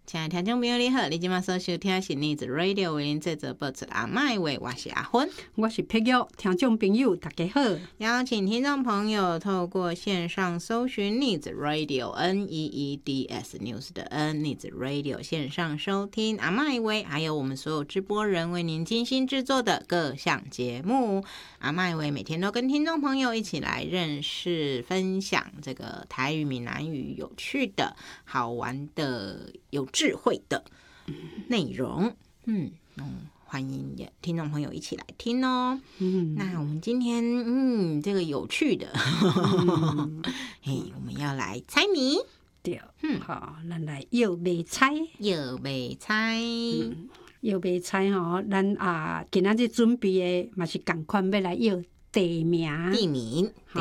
亲爱的听众朋友你好，你今晚所收听的是News Radio 为您制作播出阿麦话，我是阿芬， 我是佩玉，听众朋友大家好。 邀请听众朋友透过线上搜寻 News Radio NEEDS News 的 News Radio 线上收听阿麦话，还有我们所有直播人为您精心制作的各项节目。阿麦话每天都跟听众朋友一起来认识、分享这个台语、闽南语有趣的、好玩的、有智慧的内容。欢迎听众朋友一起来听哦。那我们今天这个有趣的，我们要来猜谜。 对，好，咱来摇卖猜， 摇卖猜， 摇卖猜吼，咱今仔日准备的嘛是同款要来摇地名。